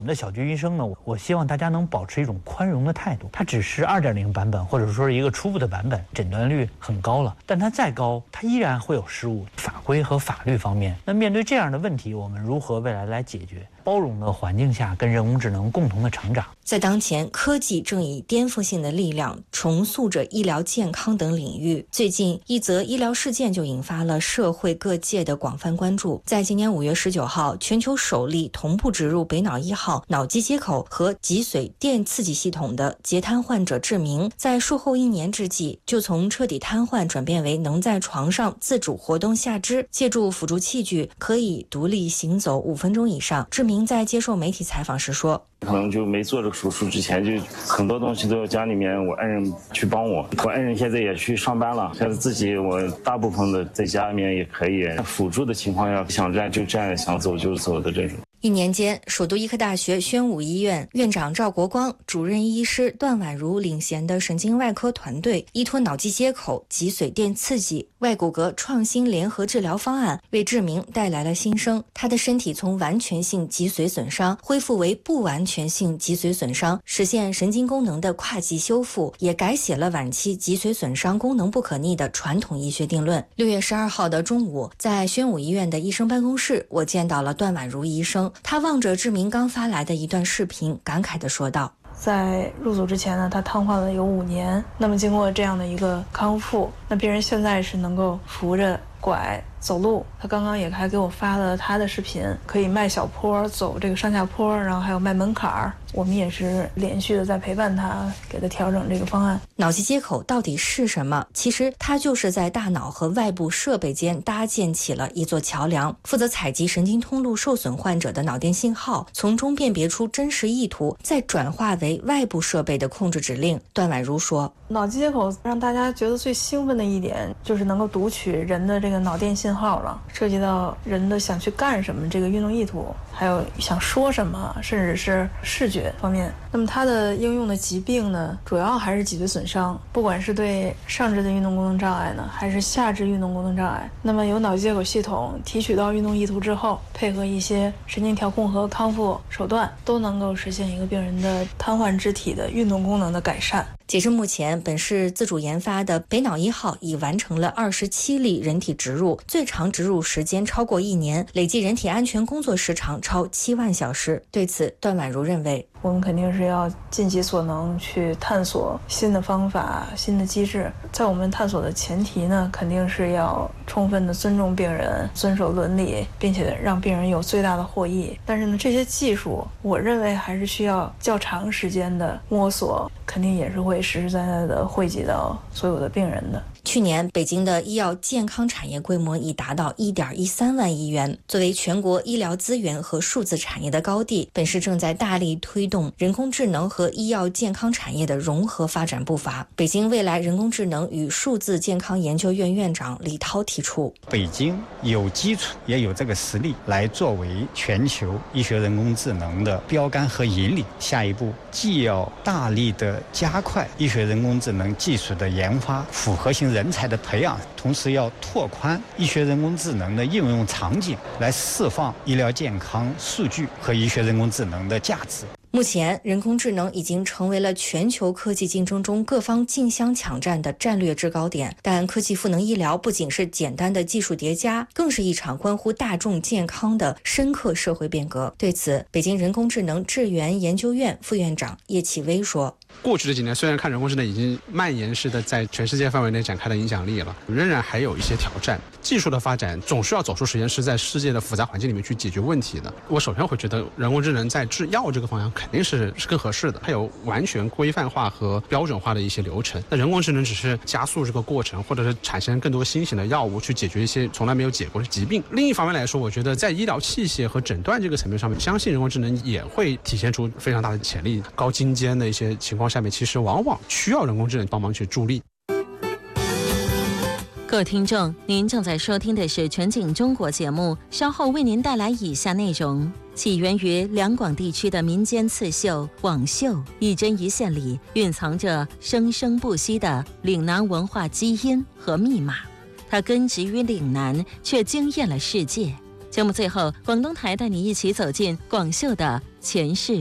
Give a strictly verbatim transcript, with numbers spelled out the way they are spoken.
我们的小居医生呢，我希望大家能保持一种宽容的态度。它只是 二点零 版本，或者说是一个初步的版本，诊断率很高了，但它再高，它依然会有失误。法规和法律方面，那面对这样的问题，我们如何未来来解决？包容的环境下，跟人工智能共同的成长。 在当前，科技正以颠覆性的力量重塑着医疗健康等领域。最近，一则医疗事件就引发了社会各界的广泛关注。在今年五月十九号，全球首例同步植入北脑一号脑机接口和脊髓电刺激系统的截瘫患者志明，在术后一年之际，就从彻底瘫痪转变为能在床上自主活动下肢，借助辅助器具可以独立行走五分钟以上。志明在接受媒体采访时说， 可能就没做这个手术之前，就很多东西都要家里面我爱人去帮我。我爱人现在也去上班了，现在自己我大部分的在家里面也可以辅助的情况下，想站就站，想走就走的这种。 一年间，首都医科大学宣武医院院长赵国光、主任医师段婉如领衔的神经外科团队，依托脑机接口、脊髓电刺激、外骨骼创新联合治疗方案，为志明带来了新生。他的身体从完全性脊髓损伤恢复为不完全性脊髓损伤，实现神经功能的跨级修复，也改写了晚期脊髓损伤功能不可逆的传统医学定论。六月十二号的中午，在宣武医院的医生办公室，我见到了段婉如医生。他望着志明刚发来的一段视频，感慨地说道， 在入组之前呢，他瘫痪了有五年，那么经过这样的一个康复，那病人现在是能够扶着拐走路。他刚刚也还给我发了他的视频，可以迈小坡走这个上下坡，然后还有迈门槛儿。我们也是连续的在陪伴他，给他调整这个方案。 脑机接口到底是什么？其实它就是在大脑和外部设备间搭建起了一座桥梁，负责采集神经通路受损患者的脑电信号，从中辨别出真实意图，再转化为外部设备的控制指令。段婉如说， 脑机接口让大家觉得最兴奋的一点就是能够读取人的这个脑电信号了，涉及到人的想去干什么这个运动意图，还有想说什么，甚至是视觉方面。那么它的应用的疾病呢，主要还是脊髓损伤，不管是对上肢的运动功能障碍呢，还是下肢运动功能障碍。那么由脑机接口系统提取到运动意图之后，配合一些神经调控和康复手段，都能够实现一个病人的瘫痪肢体的运动功能的改善。 截至目前，本市自主研发的北脑一号已完成了二十七例人体植入，最长植入时间超过一年，累计人体安全工作时长超七万小时。对此，段婉如认为， 我们肯定是要尽其所能去探索新的方法、新的机制。在我们探索的前提呢，肯定是要充分的尊重病人，遵守伦理，并且让病人有最大的获益。但是呢，这些技术我认为还是需要较长时间的摸索，肯定也是会实实在在的惠及到所有的病人的。 去年，北京的医药健康产业规模已达到 一点一三万亿元。作为全国医疗资源和数字产业的高地，本市正在大力推动人工智能和医药健康产业的融合发展步伐。北京未来人工智能与数字健康研究院院长李涛提出， 北京有基础也有这个实力来作为全球医学人工智能的标杆和引领。下一步既要大力的加快医学人工智能技术的研发，复合型人才的培养，同时要拓宽医学人工智能的应用场景，来释放医疗健康数据和医学人工智能的价值。 目前，人工智能已经成为了全球科技竞争中各方竞相抢占的战略制高点。但科技赋能医疗不仅是简单的技术叠加，更是一场关乎大众健康的深刻社会变革。对此，北京人工智能智源研究院副院长叶启威说， 过去的几年，虽然看人工智能已经蔓延式的在全世界范围内展开了影响力了，仍然还有一些挑战。技术的发展总是要走出实验室，在世界的复杂环境里面去解决问题的。我首先会觉得人工智能在制药这个方向肯定是是更合适的，它有完全规范化和标准化的一些流程。那人工智能只是加速这个过程，或者是产生更多新型的药物去解决一些从来没有解过的疾病。另一方面来说，我觉得在医疗器械和诊断这个层面上面，相信人工智能也会体现出非常大的潜力。高精尖的一些情况下面，其实往往需要人工智能帮忙去助力。 各位听众，您正在收听的是全景中国节目，稍后为您带来以下内容。起源于两广地区的民间刺绣网绣，一针一线里蕴藏着生生不息的岭南文化基因和密码。它根植于岭南，却惊艳了世界。 节目最后，广东台带你一起走进广绣的前世